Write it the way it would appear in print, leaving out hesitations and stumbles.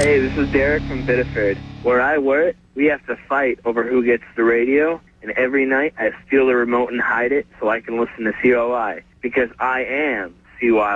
Hey, this is Derek from Biddeford. Where I work, we have to fight over who gets the radio, and every night I steal the remote and hide it so I can listen to COI, because I am COI.